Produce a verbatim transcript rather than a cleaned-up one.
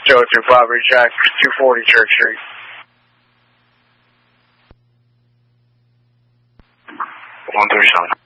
two oh two five, reach out two forty Church Street. one thirty-seven.